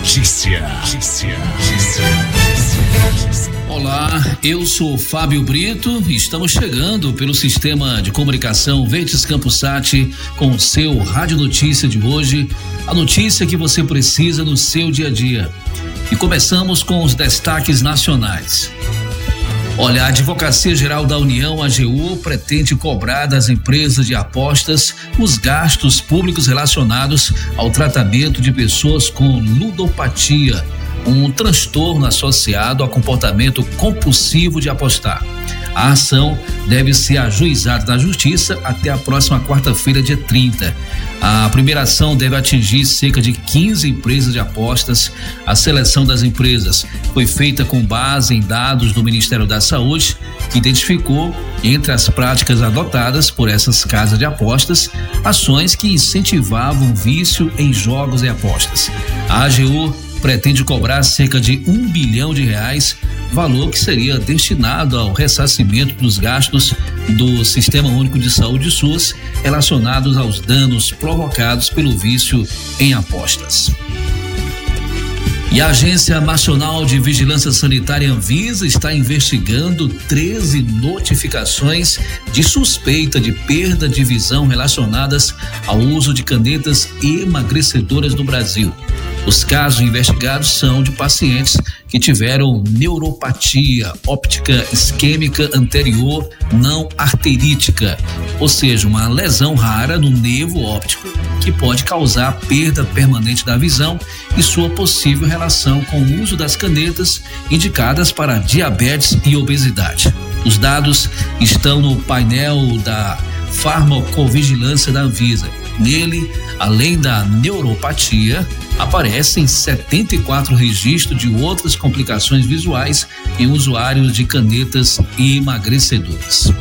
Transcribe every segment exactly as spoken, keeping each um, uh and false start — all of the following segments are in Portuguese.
Notícia. Notícia. Olá, eu sou Fábio Brito e estamos chegando pelo sistema de comunicação Verdes Campusat com o seu Rádio Notícia de hoje, a notícia que você precisa no seu dia a dia. E começamos com os destaques nacionais. Olha, a Advocacia Geral da União, A G U, pretende cobrar das empresas de apostas os gastos públicos relacionados ao tratamento de pessoas com ludopatia, um transtorno associado ao comportamento compulsivo de apostar. A ação deve ser ajuizada na Justiça até a próxima quarta-feira, dia trinta. A primeira ação deve atingir cerca de quinze empresas de apostas. A seleção das empresas foi feita com base em dados do Ministério da Saúde, que identificou, entre as práticas adotadas por essas casas de apostas, ações que incentivavam o vício em jogos e apostas. A AGU pretende cobrar cerca de um bilhão de reais, valor que seria destinado ao ressarcimento dos gastos do Sistema Único de Saúde SUS relacionados aos danos provocados pelo vício em apostas. E a Agência Nacional de Vigilância Sanitária Anvisa está investigando treze notificações de suspeita de perda de visão relacionadas ao uso de canetas emagrecedoras no Brasil. Os casos investigados são de pacientes que tiveram neuropatia óptica isquêmica anterior não arterítica, ou seja, uma lesão rara no nervo óptico que pode causar perda permanente da visão e sua possível relação com o uso das canetas indicadas para diabetes e obesidade. Os dados estão no painel da farmacovigilância da Anvisa. Nele, além da neuropatia, aparecem setenta e quatro registros de outras complicações visuais em usuários de canetas emagrecedoras.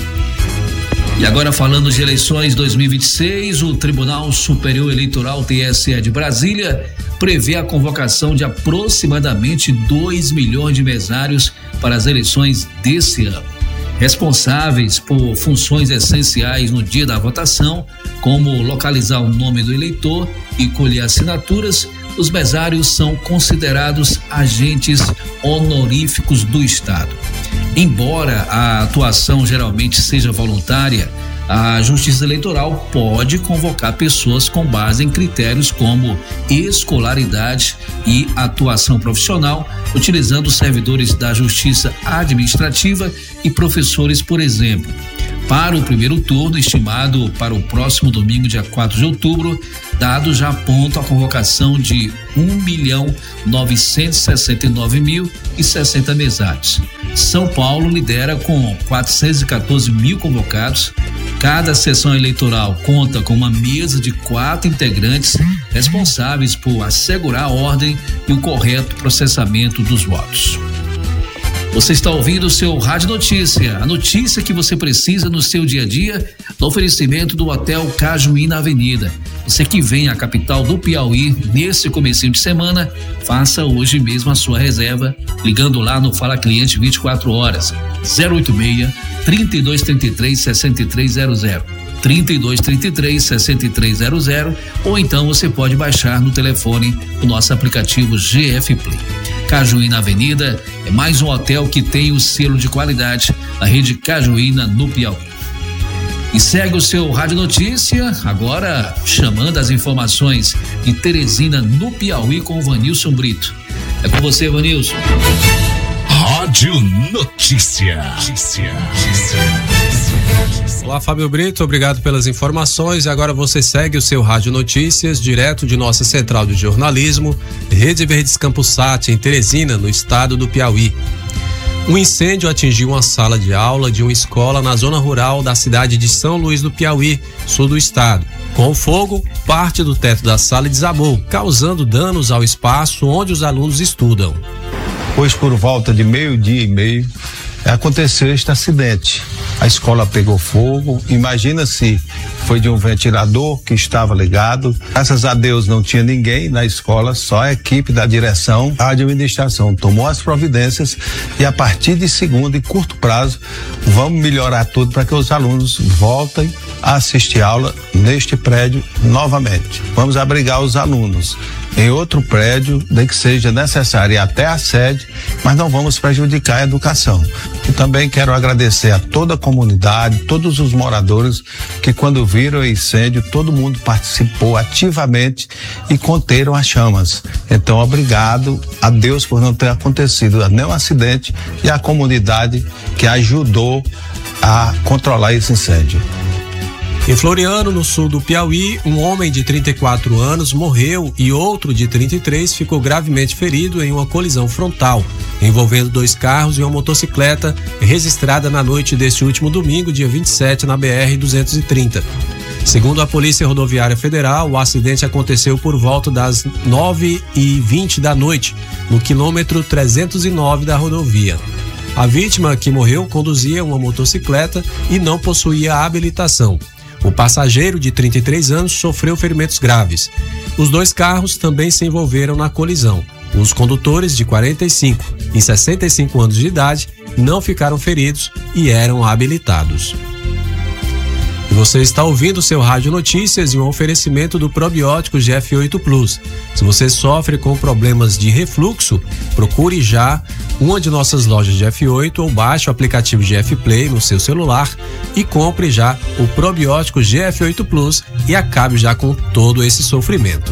E agora, falando de eleições dois mil e vinte e seis, o Tribunal Superior Eleitoral T S E de Brasília prevê a convocação de aproximadamente dois milhões de mesários para as eleições desse ano. Responsáveis por funções essenciais no dia da votação, como localizar o nome do eleitor e colher assinaturas, os mesários são considerados agentes honoríficos do Estado. Embora a atuação geralmente seja voluntária, a Justiça Eleitoral pode convocar pessoas com base em critérios como escolaridade e atuação profissional, utilizando servidores da Justiça Administrativa e professores, por exemplo. Para o primeiro turno, estimado para o próximo domingo, dia quatro de outubro, dados já apontam a convocação de um milhão novecentos e sessenta e nove mil e sessenta mesários. São Paulo lidera com quatrocentos e quatorze mil convocados. Cada sessão eleitoral conta com uma mesa de quatro integrantes responsáveis por assegurar a ordem e o correto processamento dos votos. Você está ouvindo o seu Rádio Notícia, a notícia que você precisa no seu dia a dia, no oferecimento do Hotel Cajuí na Avenida. Você que vem à capital do Piauí nesse comecinho de semana, faça hoje mesmo a sua reserva, ligando lá no Fala Cliente vinte e quatro horas, zero oito seis, trinta e dois trinta e três, sessenta e três zero zero. trinta e dois trinta e três, sessenta e três zero zero, ou então você pode baixar no telefone o nosso aplicativo G F Play. Cajuí na Avenida é mais um hotel que tem o selo de qualidade da rede Cajuína no Piauí. E segue o seu Rádio Notícia, agora chamando as informações de Teresina no Piauí com o Vanilson Brito. É com você, Vanilson. Rádio Notícia. Notícia. Olá, Fábio Brito, obrigado pelas informações. E agora você segue o seu Rádio Notícias, direto de nossa central de jornalismo, Rede Verdes Campusat, em Teresina, no estado do Piauí. Um incêndio atingiu uma sala de aula de uma escola na zona rural da cidade de São Luís do Piauí, sul do estado. Com o fogo, parte do teto da sala desabou, causando danos ao espaço onde os alunos estudam. Pois por volta de meio-dia e meio, aconteceu este acidente. A escola pegou fogo. Imagina se foi de um ventilador que estava ligado. Graças a Deus não tinha ninguém na escola, só a equipe da direção. A administração tomou as providências e a partir de segunda, em curto prazo, vamos melhorar tudo para que os alunos voltem a assistir aula neste prédio novamente. Vamos abrigar os alunos em outro prédio, nem que seja necessário ir até a sede, mas não vamos prejudicar a educação. E também quero agradecer a toda a comunidade, todos os moradores que quando viram o incêndio, todo mundo participou ativamente e conteram as chamas. Então, obrigado a Deus por não ter acontecido nenhum acidente e a comunidade que ajudou a controlar esse incêndio. Em Floriano, no sul do Piauí, um homem de trinta e quatro anos morreu e outro de trinta e três ficou gravemente ferido em uma colisão frontal, envolvendo dois carros e uma motocicleta registrada na noite deste último domingo, dia vinte e sete, na B R duzentos e trinta. Segundo a Polícia Rodoviária Federal, o acidente aconteceu por volta das nove e vinte da noite, no quilômetro trezentos e nove da rodovia. A vítima, que morreu, conduzia uma motocicleta e não possuía habilitação. O passageiro, de trinta e três anos, sofreu ferimentos graves. Os dois carros também se envolveram na colisão. Os condutores, de quarenta e cinco e sessenta e cinco anos de idade, não ficaram feridos e eram habilitados. E você está ouvindo o seu Rádio Notícias e um oferecimento do probiótico G F oito Plus. Se você sofre com problemas de refluxo, procure já uma de nossas lojas G F oito ou baixe o aplicativo G F Play no seu celular e compre já o probiótico G F oito Plus e acabe já com todo esse sofrimento.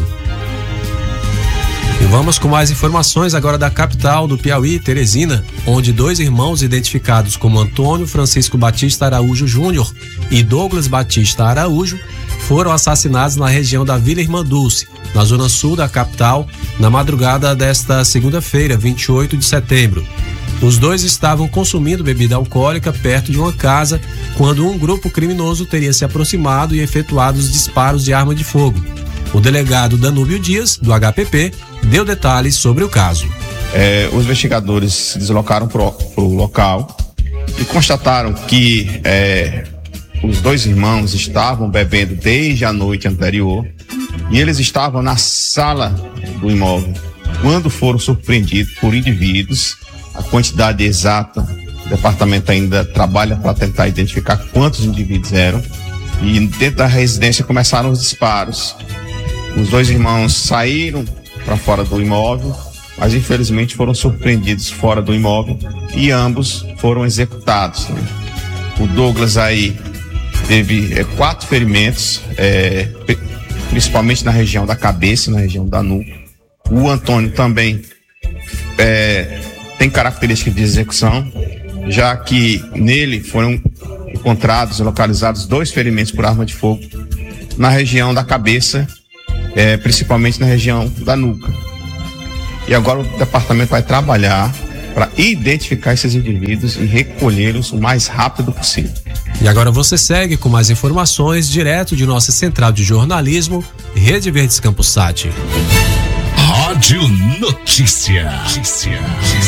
E vamos com mais informações agora da capital do Piauí, Teresina, onde dois irmãos identificados como Antônio Francisco Batista Araújo Júnior e Douglas Batista Araújo foram assassinados na região da Vila Irmã Dulce, na zona sul da capital, na madrugada desta segunda-feira, vinte e oito de setembro. Os dois estavam consumindo bebida alcoólica perto de uma casa quando um grupo criminoso teria se aproximado e efetuado os disparos de arma de fogo. O delegado Danúbio Dias, do H P P, deu detalhes sobre o caso. É, os investigadores se deslocaram para o local e constataram que é, os dois irmãos estavam bebendo desde a noite anterior e eles estavam na sala do imóvel quando foram surpreendidos por indivíduos. A quantidade exata, o departamento ainda trabalha para tentar identificar quantos indivíduos eram, e dentro da residência começaram os disparos. Os dois irmãos saíram para fora do imóvel, mas infelizmente foram surpreendidos fora do imóvel e ambos foram executados. O Douglas aí teve é, quatro ferimentos, é, principalmente na região da cabeça, na região da nuca. O Antônio também é, tem características de execução, já que nele foram encontrados e localizados dois ferimentos por arma de fogo na região da cabeça, É, principalmente na região da nuca. E agora o departamento vai trabalhar para identificar esses indivíduos e recolhê-los o mais rápido possível. E agora você segue com mais informações direto de nossa central de jornalismo, Rede Verdes Campus Sat. Rádio Notícia. Notícia.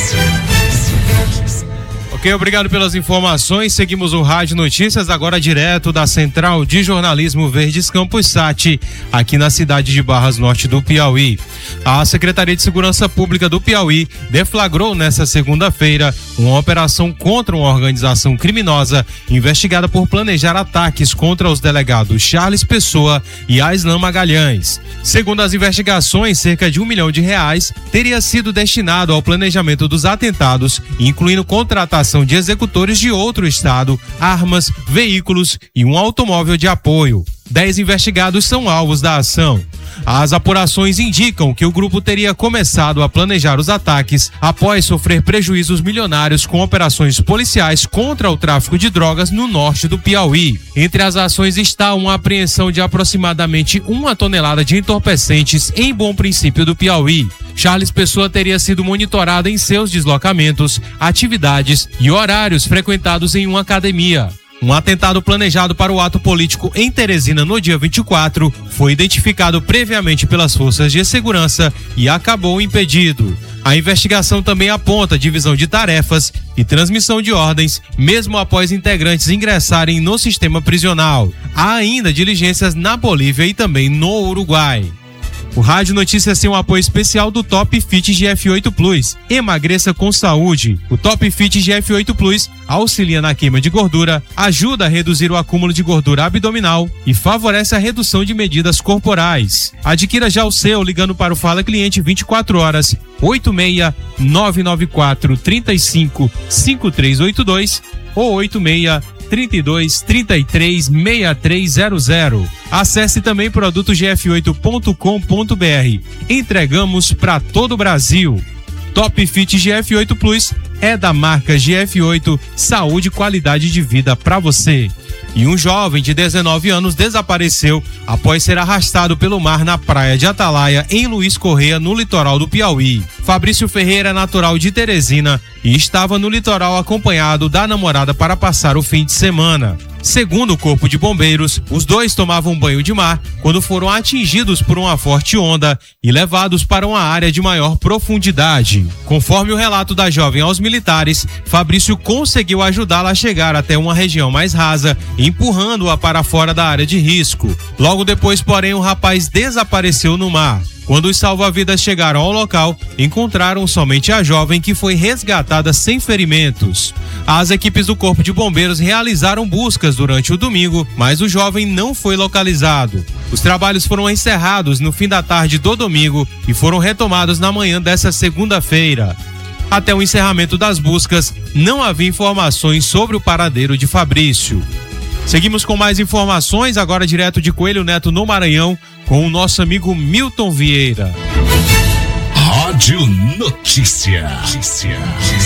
Ok, obrigado pelas informações. Seguimos o Rádio Notícias, agora direto da Central de Jornalismo Verdes Campus Sat, aqui na cidade de Barras Norte do Piauí. A Secretaria de Segurança Pública do Piauí deflagrou nesta segunda-feira uma operação contra uma organização criminosa investigada por planejar ataques contra os delegados Charles Pessoa e Aislan Magalhães. Segundo as investigações, cerca de um milhão de reais teria sido destinado ao planejamento dos atentados, incluindo contratação de executores de outro estado, armas, veículos e um automóvel de apoio. Dez investigados são alvos da ação. As apurações indicam que o grupo teria começado a planejar os ataques após sofrer prejuízos milionários com operações policiais contra o tráfico de drogas no norte do Piauí. Entre as ações está uma apreensão de aproximadamente uma tonelada de entorpecentes em Bom Princípio do Piauí. Charles Pessoa teria sido monitorado em seus deslocamentos, atividades e horários frequentados em uma academia. Um atentado planejado para o ato político em Teresina no dia vinte e quatro foi identificado previamente pelas forças de segurança e acabou impedido. A investigação também aponta divisão de tarefas e transmissão de ordens, mesmo após integrantes ingressarem no sistema prisional. Há ainda diligências na Bolívia e também no Uruguai. O Rádio Notícias tem um apoio especial do Top Fit G F oito Plus. Emagreça com saúde. O Top Fit G F oito Plus auxilia na queima de gordura, ajuda a reduzir o acúmulo de gordura abdominal e favorece a redução de medidas corporais. Adquira já o seu ligando para o Fala Cliente vinte e quatro horas, oito seis nove nove quatro, três cinco, cinco três oito dois ou oito seis trinta e dois, trinta e três, sessenta e três zero zero. Acesse também produto g f oito ponto com ponto b r. Entregamos para todo o Brasil. Top Fit G F oito Plus é da marca G F oito, saúde e qualidade de vida para você. E um jovem de dezenove anos desapareceu após ser arrastado pelo mar na praia de Atalaia, em Luiz Correia, no litoral do Piauí. Fabrício Ferreira é natural de Teresina e estava no litoral acompanhado da namorada para passar o fim de semana. Segundo o Corpo de Bombeiros, os dois tomavam banho de mar quando foram atingidos por uma forte onda e levados para uma área de maior profundidade. Conforme o relato da jovem aos militares, Fabrício conseguiu ajudá-la a chegar até uma região mais rasa, empurrando-a para fora da área de risco. Logo depois, porém, o rapaz desapareceu no mar. Quando os salva-vidas chegaram ao local, encontraram somente a jovem, que foi resgatada sem ferimentos. As equipes do Corpo de Bombeiros realizaram buscas durante o domingo, mas o jovem não foi localizado. Os trabalhos foram encerrados no fim da tarde do domingo e foram retomados na manhã dessa segunda-feira. Até o encerramento das buscas, não havia informações sobre o paradeiro de Fabrício. Seguimos com mais informações, agora direto de Coelho Neto, no Maranhão, com o nosso amigo Milton Vieira. Rádio Notícia. Notícia.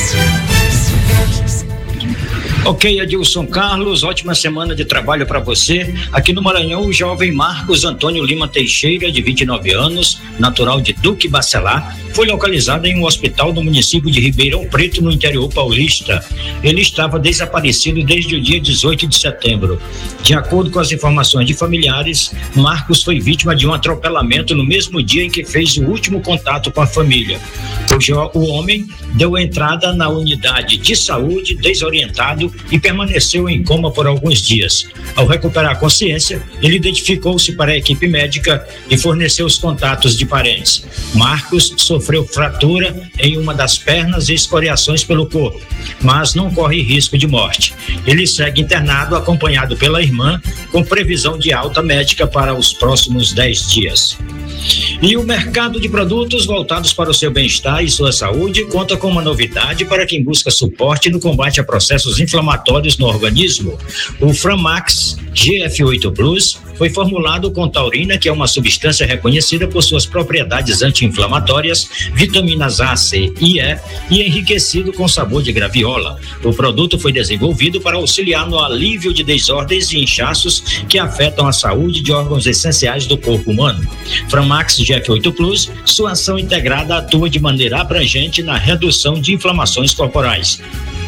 Ok, Adilson Carlos, ótima semana de trabalho para você. Aqui no Maranhão, o jovem Marcos Antônio Lima Teixeira, de vinte e nove anos, natural de Duque Bacelar, foi localizado em um hospital no município de Ribeirão Preto, no interior paulista. Ele estava desaparecido desde o dia dezoito de setembro. De acordo com as informações de familiares, Marcos foi vítima de um atropelamento no mesmo dia em que fez o último contato com a família. O, o homem deu entrada na unidade de saúde desorientado e permaneceu em coma por alguns dias. Ao recuperar a consciência, ele identificou-se para a equipe médica e forneceu os contatos de parentes. Marcos sofreu fratura em uma das pernas e escoriações pelo corpo, mas não corre risco de morte. Ele segue internado, acompanhado pela irmã, com previsão de alta médica para os próximos dez dias. E o mercado de produtos voltados para o seu bem-estar e sua saúde conta com uma novidade para quem busca suporte no combate a processos inflamatórios no organismo. O Framax G F oito Plus foi formulado com taurina, que é uma substância reconhecida por suas propriedades anti-inflamatórias, vitaminas A, C e E, e enriquecido com sabor de graviola. O produto foi desenvolvido para auxiliar no alívio de desordens e inchaços que afetam a saúde de órgãos essenciais do corpo humano. Framax G F oito Plus, sua ação integrada atua de maneira abrangente na redução de inflamações corporais.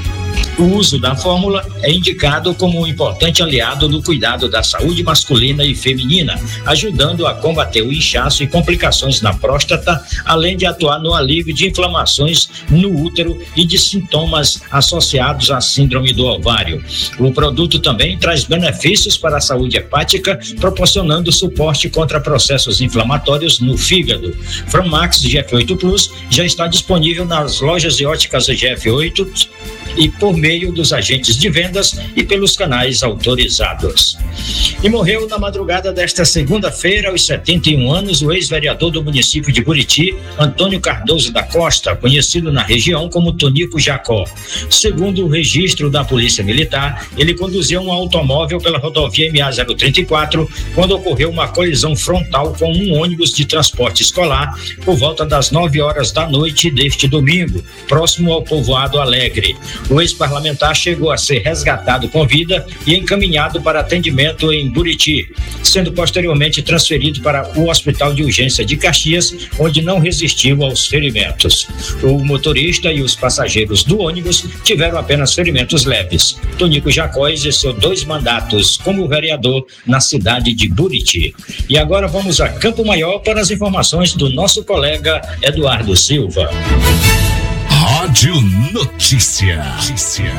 O uso da fórmula é indicado como um importante aliado no cuidado da saúde masculina e feminina, ajudando a combater o inchaço e complicações na próstata, além de atuar no alívio de inflamações no útero e de sintomas associados à síndrome do ovário. O produto também traz benefícios para a saúde hepática, proporcionando suporte contra processos inflamatórios no fígado. Framax G F oito Plus já está disponível nas lojas e óticas G F oito e por meio dos agentes de vendas e pelos canais autorizados. E morreu na madrugada desta segunda-feira, aos setenta e um anos, o ex-vereador do município de Buriti, Antônio Cardoso da Costa, conhecido na região como Tonico Jacó. Segundo o registro da Polícia Militar, ele conduzia um automóvel pela rodovia M A zero trinta e quatro quando ocorreu uma colisão frontal com um ônibus de transporte escolar por volta das nove horas da noite deste domingo, próximo ao povoado Alegre. O ex-parlamentar chegou a ser resgatado com vida e encaminhado para atendimento em Buriti, sendo posteriormente transferido para o Hospital de Urgência de Caxias, onde não resistiu aos ferimentos. O motorista e os passageiros do ônibus tiveram apenas ferimentos leves. Tonico Jacó exerceu dois mandatos como vereador na cidade de Buriti. E agora vamos a Campo Maior para as informações do nosso colega Eduardo Silva. Rádio Notícia. Notícia.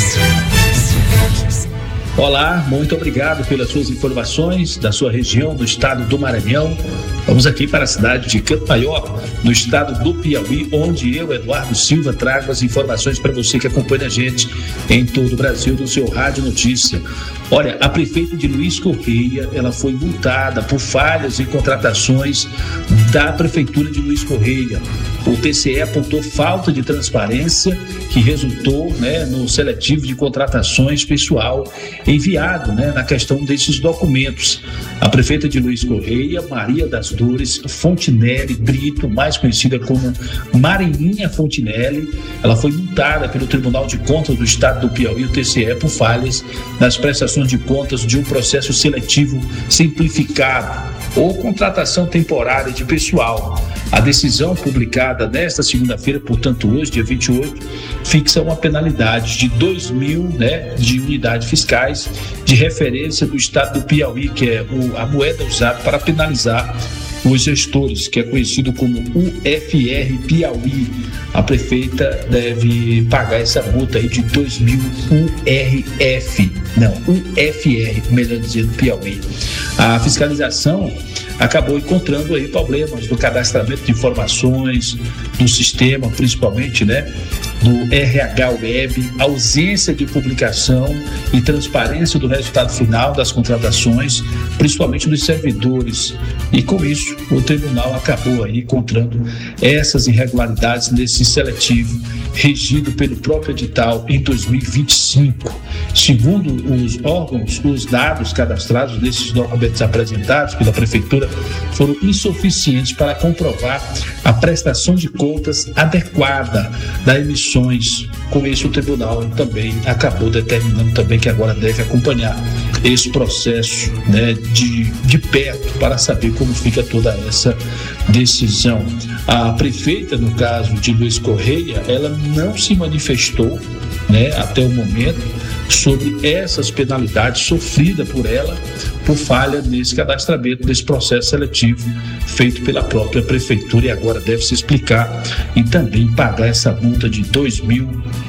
Olá, muito obrigado pelas suas informações da sua região, do estado do Maranhão. Vamos aqui para a cidade de Campo Maior, no estado do Piauí, onde eu, Eduardo Silva, trago as informações para você que acompanha a gente em todo o Brasil no seu Rádio Notícia. Olha, a prefeita de Luiz Correia, ela foi multada por falhas em contratações da prefeitura de Luiz Correia. O T C E apontou falta de transparência que resultou, né, no seletivo de contratações pessoal enviado, né, na questão desses documentos. A prefeita de Luiz Correia, Maria das Dores Fontinelli Brito, mais conhecida como Marininha Fontinelli, ela foi multada pelo Tribunal de Contas do Estado do Piauí, o T C E, por falhas nas prestações de contas de um processo seletivo simplificado ou contratação temporária de pessoal. A decisão publicada nesta segunda-feira, portanto hoje, dia vinte e oito, fixa uma penalidade de dois mil, né, de unidades fiscais de referência do estado do Piauí, que é o, a moeda usada para penalizar os gestores, que é conhecido como U F R Piauí. A prefeita deve pagar essa multa aí de dois mil U R F, não, U F R, melhor dizendo, Piauí. A fiscalização acabou encontrando aí problemas do cadastramento de informações, do sistema, principalmente, né, do R H Web, ausência de publicação e transparência do resultado final das contratações, principalmente dos servidores. E com isso, o tribunal acabou aí encontrando essas irregularidades nesse seletivo, regido pelo próprio edital em dois mil e vinte e cinco. Segundo os órgãos, os dados cadastrados nesses documentos apresentados pela Prefeitura foram insuficientes para comprovar a prestação de contas adequada das emissões. Com isso, o tribunal também acabou determinando também que agora deve acompanhar esse processo, né, de, de perto para saber como fica toda essa decisão. A prefeita, no caso de Luiz Correia, ela não se manifestou, né, até o momento sobre essas penalidades sofridas por ela por falha nesse cadastramento, desse processo seletivo feito pela própria prefeitura, e agora deve se explicar e também pagar essa multa de dois mil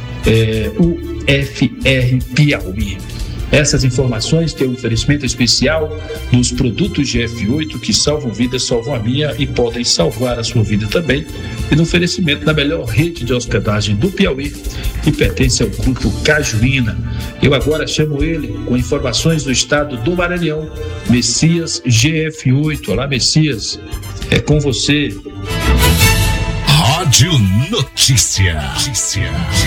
é, U F R Piauí. Essas informações têm um oferecimento especial dos produtos G F oito que salvam vidas, salvam a minha e podem salvar a sua vida também, e no oferecimento da melhor rede de hospedagem do Piauí, que pertence ao grupo Cajuína. Eu agora chamo ele com informações do estado do Maranhão, Messias G F oito. Olá, Messias, é com você. Rádio Notícia. Notícia.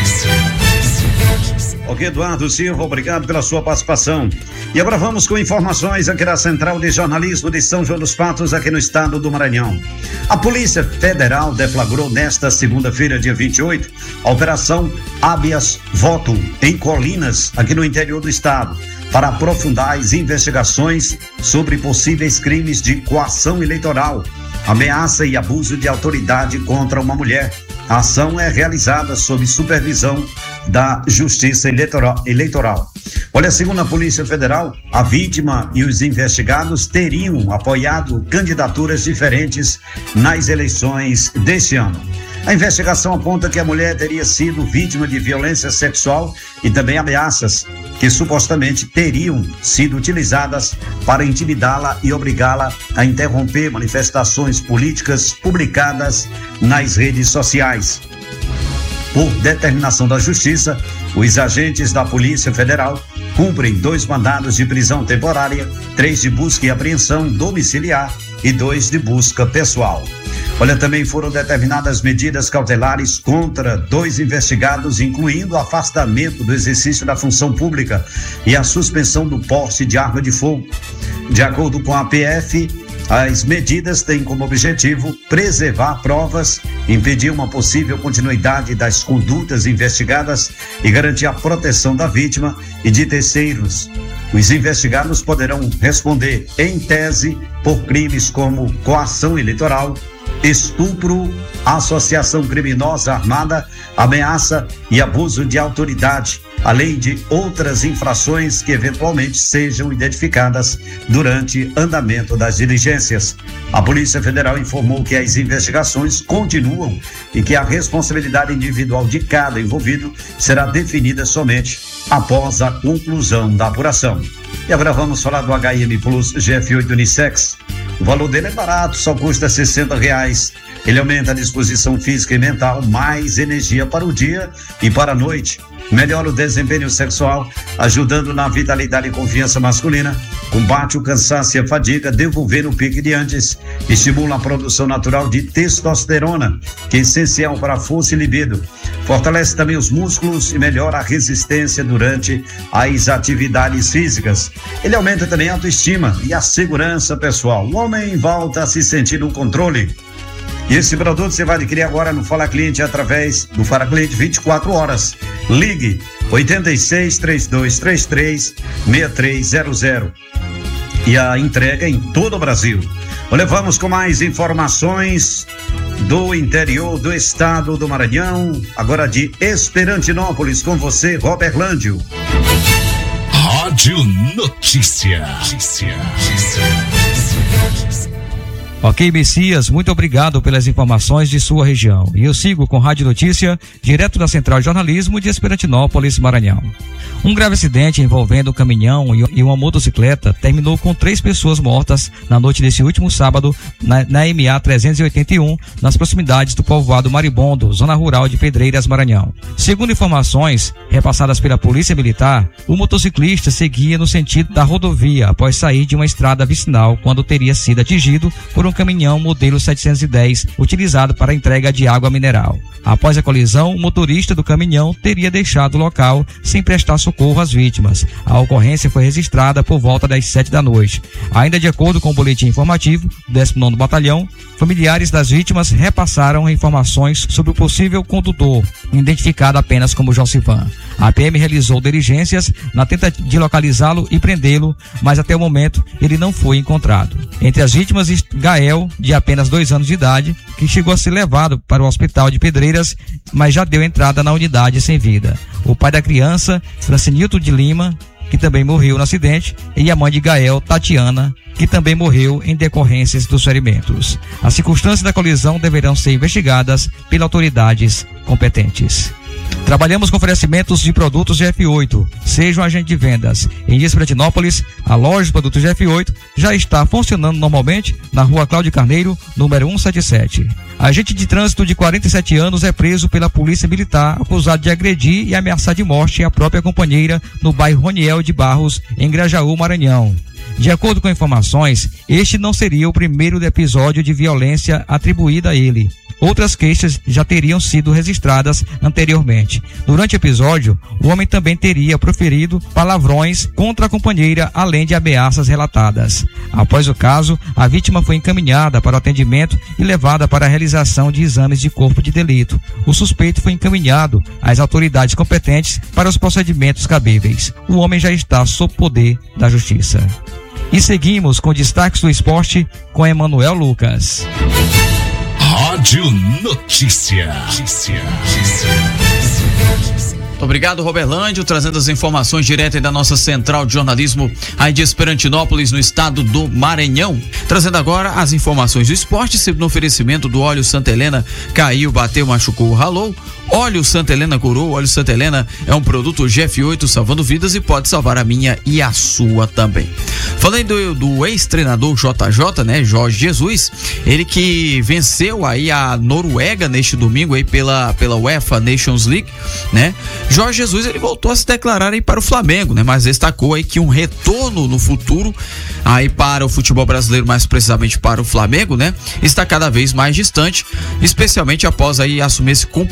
Ok, Eduardo Silva, obrigado pela sua participação. E agora vamos com informações aqui da Central de Jornalismo de São João dos Patos, aqui no estado do Maranhão. A Polícia Federal deflagrou nesta segunda-feira, dia vinte e oito, a Operação Habeas Votum, em Colinas, aqui no interior do estado, para aprofundar as investigações sobre possíveis crimes de coação eleitoral, ameaça e abuso de autoridade contra uma mulher. A ação é realizada sob supervisão da Justiça Eleitoral. Olha, segundo a Polícia Federal, a vítima e os investigados teriam apoiado candidaturas diferentes nas eleições deste ano. A investigação aponta que a mulher teria sido vítima de violência sexual e também ameaças que supostamente teriam sido utilizadas para intimidá-la e obrigá-la a interromper manifestações políticas publicadas nas redes sociais. Por determinação da Justiça, os agentes da Polícia Federal cumprem dois mandados de prisão temporária, três de busca e apreensão domiciliar e dois de busca pessoal. Olha, também foram determinadas medidas cautelares contra dois investigados, incluindo o afastamento do exercício da função pública e a suspensão do porte de arma de fogo. De acordo com a P F, As medidas têm como objetivo preservar provas, impedir uma possível continuidade das condutas investigadas e garantir a proteção da vítima e de terceiros. Os investigados poderão responder, em tese, por crimes como coação eleitoral, estupro, associação criminosa armada, ameaça e abuso de autoridade, além de outras infrações que eventualmente sejam identificadas durante andamento das diligências. A Polícia Federal informou que as investigações continuam e que a responsabilidade individual de cada envolvido será definida somente após a conclusão da apuração. E agora vamos falar do H M Plus G F oito Unissex. O valor dele é barato, só custa sessenta reais. Ele aumenta a disposição física e mental, mais energia para o dia e para a noite. Melhora o desempenho sexual, ajudando na vitalidade e confiança masculina, combate o cansaço e a fadiga, devolvendo o pique de antes, estimula a produção natural de testosterona, que é essencial para a força e libido, fortalece também os músculos e melhora a resistência durante as atividades físicas. Ele aumenta também a autoestima e a segurança pessoal. O homem volta a se sentir no controle. E esse produto você vai adquirir agora no Fala Cliente através do Fala Cliente vinte e quatro horas. Ligue oitenta e seis, trinta e dois, trinta e três, sessenta e três zero zero. E a entrega em todo o Brasil. Levamos com mais informações do interior do estado do Maranhão, agora de Esperantinópolis, com você, Robert Lândio. Rádio Notícia. Notícia. Ok, Messias, muito obrigado pelas informações de sua região. E eu sigo com Rádio Notícia, direto da Central de Jornalismo de Esperantinópolis, Maranhão. Um grave acidente envolvendo um caminhão e uma motocicleta terminou com três pessoas mortas na noite desse último sábado na, na M A trezentos e oitenta e um, nas proximidades do povoado Maribondo, zona rural de Pedreiras, Maranhão. Segundo informações repassadas pela Polícia Militar, o motociclista seguia no sentido da rodovia após sair de uma estrada vicinal quando teria sido atingido por um caminhão modelo setecentos e dez utilizado para a entrega de água mineral. Após a colisão, o motorista do caminhão teria deixado o local sem prestar socorro às vítimas. A ocorrência foi registrada por volta das sete da noite. Ainda de acordo com o boletim informativo do décimo nono Batalhão, familiares das vítimas repassaram informações sobre o possível condutor, identificado apenas como Josivan. A P M realizou diligências na tentativa de localizá-lo e prendê-lo, mas até o momento ele não foi encontrado. Entre as vítimas, Gael, de apenas dois anos de idade, que chegou a ser levado para o hospital de Pedreiras, mas já deu entrada na unidade sem vida. O pai da criança, Francinilton de Lima, que também morreu no acidente, e a mãe de Gael, Tatiana, que também morreu em decorrências dos ferimentos. As circunstâncias da colisão deverão ser investigadas pelas autoridades competentes. Trabalhamos com oferecimentos de produtos G F oito. Seja um agente de vendas. Em Esperantinópolis, a loja de produtos G F oito já está funcionando normalmente na rua Cláudio Carneiro, número cento e setenta e sete. Agente de trânsito de quarenta e sete anos é preso pela Polícia Militar, acusado de agredir e ameaçar de morte a própria companheira no bairro Roniel de Barros, em Grajaú, Maranhão. De acordo com informações, este não seria o primeiro episódio de violência atribuída a ele. Outras queixas já teriam sido registradas anteriormente. Durante o episódio, o homem também teria proferido palavrões contra a companheira, além de ameaças relatadas. Após o caso, a vítima foi encaminhada para o atendimento e levada para a realização de exames de corpo de delito. O suspeito foi encaminhado às autoridades competentes para os procedimentos cabíveis. O homem já está sob poder da justiça. E seguimos com destaques do esporte com Emanuel Lucas. Rádio Notícia. Notícia. Obrigado, Roberlândio, trazendo as informações diretas da nossa central de jornalismo aí de Esperantinópolis, no estado do Maranhão. Trazendo agora as informações do esporte, sempre no oferecimento do óleo Santa Helena. Caiu, bateu, machucou, ralou. Óleo Santa Helena curou. Óleo Santa Helena é um produto G F oito salvando vidas e pode salvar a minha e a sua também. Falando do, do ex-treinador J J, né, Jorge Jesus, ele que venceu aí a Noruega neste domingo aí pela, pela UEFA Nations League, né? Jorge Jesus, ele voltou a se declarar aí para o Flamengo, né? Mas destacou aí que um retorno no futuro aí para o futebol brasileiro, mais precisamente para o Flamengo, né? Está cada vez mais distante, especialmente após aí assumir esse compromisso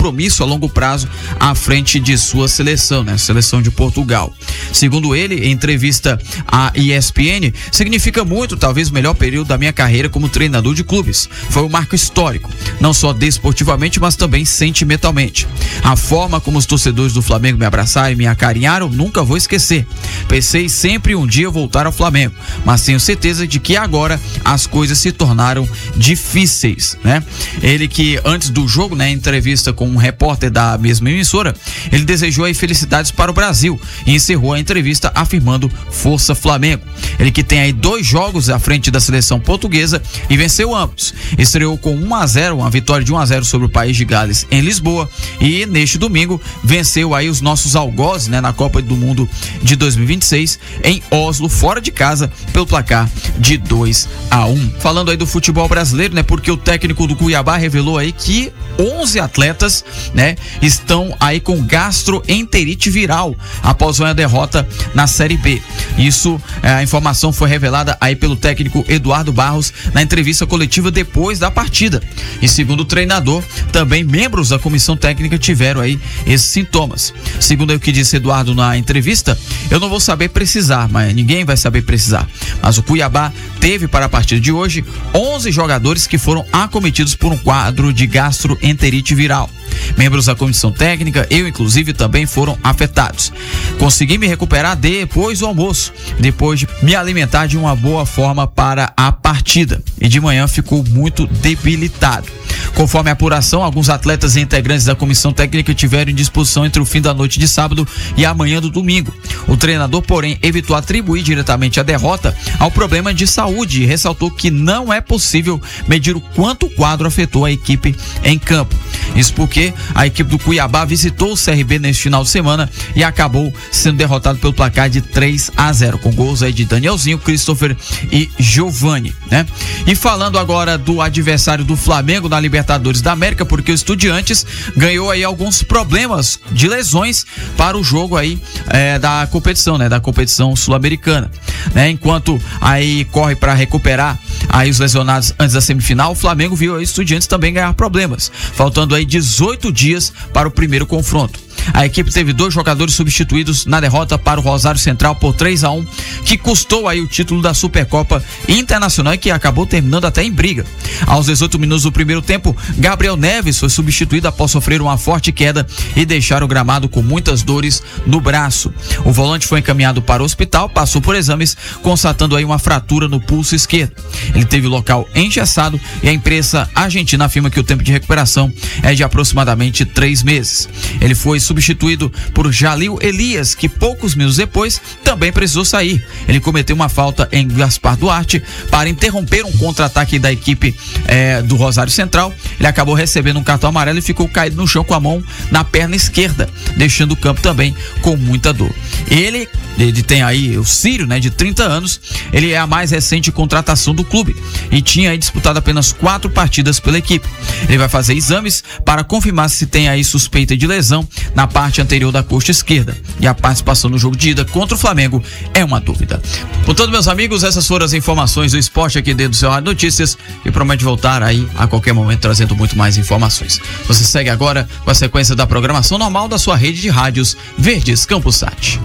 a longo prazo à frente de sua seleção, né? Seleção de Portugal. Segundo ele, em entrevista à E S P N, significa muito, talvez o melhor período da minha carreira como treinador de clubes. Foi um marco histórico, não só desportivamente, mas também sentimentalmente. A forma como os torcedores do Flamengo me abraçaram e me acarinharam, nunca vou esquecer. Pensei sempre um dia voltar ao Flamengo, mas tenho certeza de que agora as coisas se tornaram difíceis, né? Ele que antes do jogo, né, em entrevista com um repórter da mesma emissora, ele desejou aí felicidades para o Brasil e encerrou a entrevista afirmando Força Flamengo. Ele que tem aí dois jogos à frente da seleção portuguesa e venceu ambos. Estreou com um a zero, uma vitória de um a zero sobre o País de Gales em Lisboa, e neste domingo venceu aí os nossos algozes, né, na Copa do Mundo de dois mil e vinte e seis em Oslo, fora de casa, pelo placar de dois a um. Falando aí do futebol brasileiro, né, porque o técnico do Cuiabá revelou aí que onze atletas, né, estão aí com gastroenterite viral após uma derrota na Série B. Isso, a informação foi revelada aí pelo técnico Eduardo Barros na entrevista coletiva depois da partida. E segundo o treinador, também membros da comissão técnica tiveram aí esses sintomas. Segundo o que disse Eduardo na entrevista, eu não vou saber precisar, mas ninguém vai saber precisar. Mas o Cuiabá teve para a partida de hoje onze jogadores que foram acometidos por um quadro de gastroenterite viral. Membros da comissão técnica, eu inclusive, também foram afetados. Consegui me recuperar depois do almoço, depois de me alimentar de uma boa forma para a partida, e de manhã ficou muito debilitado. Conforme a apuração, alguns atletas e integrantes da comissão técnica tiveram indisposição entre o fim da noite de sábado e a manhã do domingo. O treinador, porém, evitou atribuir diretamente a derrota ao problema de saúde e ressaltou que não é possível medir o quanto o quadro afetou a equipe em campo. Isso porque a equipe do Cuiabá visitou o C R B neste final de semana e acabou sendo derrotado pelo placar de três a zero, com gols aí de Danielzinho, Christopher e Giovani, né? E falando agora do adversário do Flamengo na Libertadores da América, porque o Estudiantes ganhou aí alguns problemas de lesões para o jogo aí é, da competição, né? Da competição sul-americana, né? Enquanto aí corre para recuperar aí os lesionados antes da semifinal, o Flamengo viu aí Estudiantes também ganhar problemas, faltando aí dezoito dias para o primeiro confronto. A equipe teve dois jogadores substituídos na derrota para o Rosário Central por três a um, que custou aí o título da Supercopa Internacional e que acabou terminando até em briga. Aos dezoito minutos do primeiro tempo, Gabriel Neves foi substituído após sofrer uma forte queda e deixar o gramado com muitas dores no braço. O volante foi encaminhado para o hospital, passou por exames, constatando aí uma fratura no pulso esquerdo. Ele teve o local engessado e a imprensa argentina afirma que o tempo de recuperação é de aproximadamente três meses. Ele foi substituído por Jalil Elias, que poucos minutos depois também precisou sair. Ele cometeu uma falta em Gaspar Duarte para interromper um contra-ataque da equipe é, do Rosário Central. Ele acabou recebendo um cartão amarelo e ficou caído no chão com a mão na perna esquerda, deixando o campo também com muita dor. Ele, ele tem aí o Círio, né, de trinta anos, ele é a mais recente contratação do clube e tinha aí disputado apenas quatro partidas pela equipe. Ele vai fazer exames para confirmar se tem aí suspeita de lesão na parte anterior da coxa esquerda, e a participação no jogo de ida contra o Flamengo é uma dúvida. Portanto, meus amigos, essas foram as informações do esporte aqui dentro do seu Rádio Notícias, e promete voltar aí a qualquer momento trazendo muito mais informações. Você segue agora com a sequência da programação normal da sua rede de rádios Verdes Campus Sat.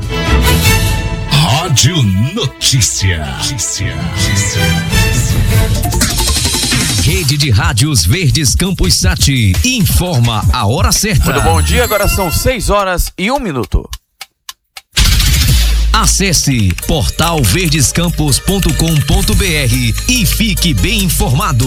Rádio Notícia. Notícia. Rede de Rádios Verdes Campus Sat informa a hora certa. Muito bom dia, agora são seis horas e um minuto. Acesse portal verdescampus ponto com ponto br e fique bem informado.